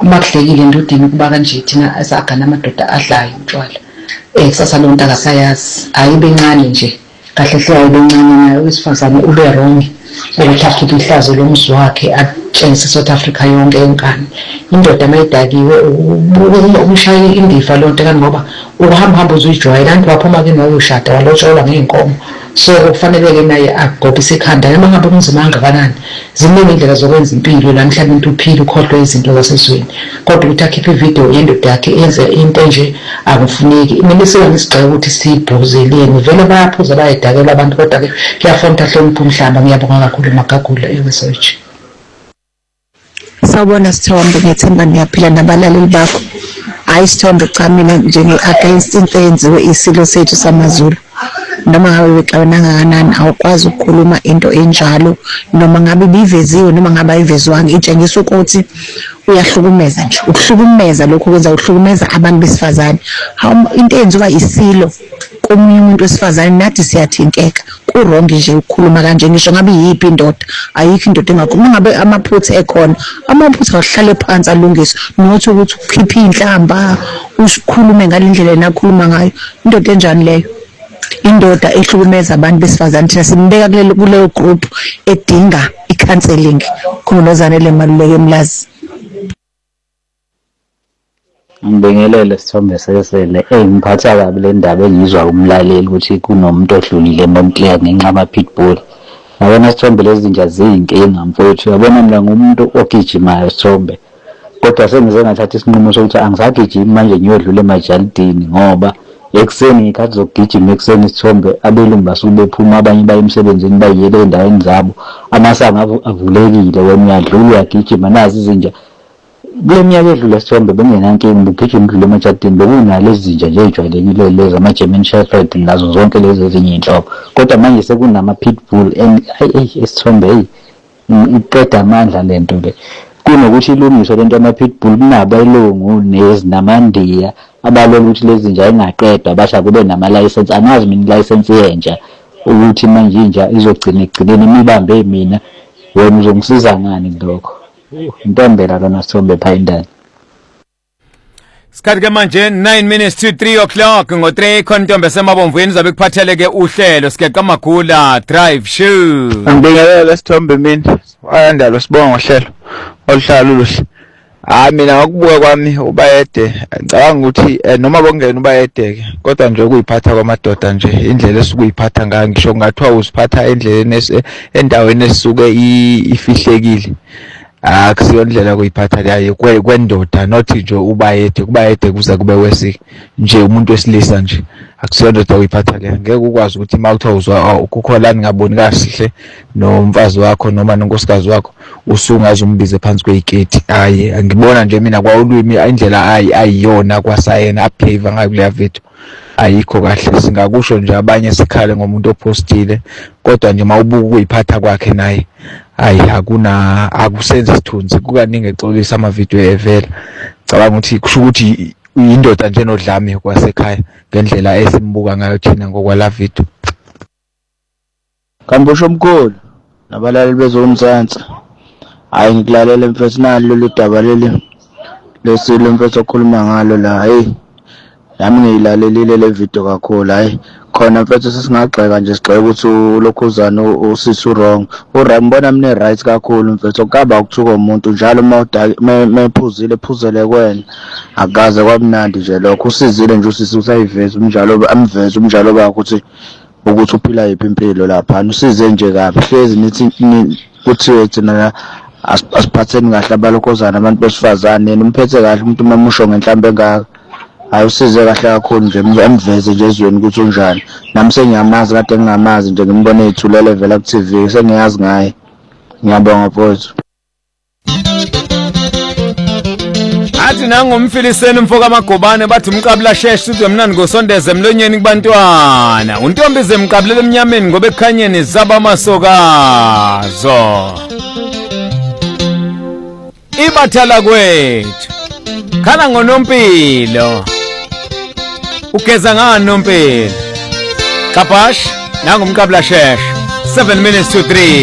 makuhlekile ndodini kuba kanje thina asakha namadoda adlayo utshwala kusasa lonto akasayazi ayibe ncane nje kahle hle ayibe ncane nayo wesifazane ube wrong ukuthi akhiphe ihlazo lomzi wakhe atshengise South Africa yonke enkani indoda mayidakiwe umshaye indifa lonto kanti ngoba uhamba uzuyijwayela abantu baphuma ke nayo ushada walotshola ngeenkomo so kufanele ke naye agobise ikhanda noma ngabe umzima angakanani ziningi indlela zokwenza impilo la emhlabeni uphile ukhohlwe izinto zasezweni kodwa ukuthi akhiphe ivideo yendoda yakhe enze into nje akufuneki mina sengisigxeka ukuthi sibhuzeleni vele bayaphuza bayidakela abantu kodwa ke kuyafonta hlonipha umhlaba ngiyabonga kakhulu Magagula research. Sawubona Sithombe ngethemba niyaphila nabalaleli bakho hayi Sithombe cha mina njenge against into eyenziwe isilo sethu samaZulu noma ngabe wexabana kangakanani awukwazi ukukhuluma into enjalo noma ngabe biveziwe noma ngabe ayivezwanga itshengisa ukuthi uyahlukumeza nje ukuhlukumeza lokho kwenza uhlukumeza abantu besifazane into eyenziwa isilo komunye umuntu wesifazane nathi siyathinteka kurong nje ukukhuluma kanje ngisho ngabe yipi indoda ayikho indoda engakhuluma ngabe amaphutha ekhona amaphutha ahlale phansi alungiswe nothi ukuthi ukhiphe inhlamba usikhulume ngalendlela enakhuluma ngayo indoda enjani leyo indoda ehlukumeza abantu besifazane thina simbeka kuleyo group edinga icounseling khonozane lemaluleke emlazi Ngibingelele Sithombe sesele ngiphatha kabi le ndaba engizwa umlaleli ukuthi kunomuntu odlulile eMontclair ngenxa ama pitbull yabona Sithombe lezi zinja ziyinkinga mfowethu yabona mina ngumuntu ogijimayo Sithombe kodwa sengize ngathatha isinqumo sokuthi angisagijimi manje ngiyodlula emajalidini ngoba ekseni ngikhathi zokugijima ekseni Sithombe abelungu basuke bephuma abanye baye emsebenzini bayiyele endaweni zabo amasango avulekile wena uyadlula uyagijima nazi izinja kule minyaka edlule Sithombe bengenankinga ugijima udlule emajalidini bekunalezi zinja nje ejwayelekile lezi ama German Shepherd nazo zonke lezi ezinye inhlobo kodwa manje sekunama pitbull Sithombe iqeda amandla lento le kunokuthi ilungiswe lento ama pitbull kunabo ilungu nezinamandiya abalola ukuthi lezi zinja ingaqedwa basha kube nama license anazi mina license yenja ukuthi manje inja izogcina igcineni imibambe mina wena uzongisiza ngani lokho Ntombela lona Sithombe phayindani Sikhathi ke manje 9 minutes to 3 o'clock ngo3 khontombe semabomvweni zabe kuphatheleke uhlelo sikeqa Magula drive show Ngibingelela Sithombe mina wayandalo sibonga uhlelo oluhlala uluhle mina ngokubuka kwami ubayede ngicabanga ukuthi noma bongena ubayedeke kodwa nje ukuyiphatha kwamadoda nje indlela esukuyiphatha ngayo ngisho ngathiwa usiphatha endleleni endaweni esisuke ifihlekile akusiyo indlela kuyiphatha leyo kwendoda not nje ubayede kuze kube wesike nje umuntu wesilisa nje akusiyo indoda uyiphatha leyo ngeke ukwazi ukuthi mawuthiwa uzwa ukukholani ngaboni kahle nomfazi wakho noma nonkosikazi wakho usungaze umbize phansi kweyiketi hayi angibona nje mina kwawulwimi indlela ayiyona kwasayena abehave ngayo le video ayikho kahle singakusho nje abanye sikhale ngomuntu opostile kodwa nje mawubuka ukuyiphatha kwakhe naye hayi akusenze isithunzi kukaningi exolisa ama video evela cabanga ukuthi kusho ukuthi uyindoda nje nodlame kwasekhaya ngendlela esimbuka ngayo thina ngokwala video Kambusho omkhulu nabalali bezomzansi hayi ngikulalela mfethu nalo ludaba lesilo mfethu okhuluma ngalo la hayi yami ngiyilalelile le video kakhulu hayi khona mfethu sesingagxeka nje sigxeka ukuthi ulokhuzana usisi wrong ngibona mina right kakhulu mfethu okaba ukuthuka umuntu njalo mayiphuzile phuzele kwena akaze kwamnandi nje lokho usizile nje usisi usayiveza umnjalo amveza umnjalo bakho ukuthi uphila yiphi impilo lapha usize nje kabi hlezi nithi kuthiwe thina asiphatheni kahle abalokhuzana abantu besifazane nimphethe kahle umuntu mamusho ngenhlambe engaka ayusize kahle kakhulu nje emveze nje ezweni ukuthi unjani nami sengiyamazi kade ngingamazi nje ngimbone ithulele level up TV sengiyazi ngaye ngiyabonga mfowethu athi nangumfiliseni mfoka amagobane bathi umqabula shesh sizo mnani ngosondeze emlonyeni kubantwana untombi zemqabulela emnyameni ngoba ekhanyeni zaba masokazo ibathala kwethu khala ngonompilo ugeza ngani nompilo Kapash nangumqabula shesh 7 minutes to 3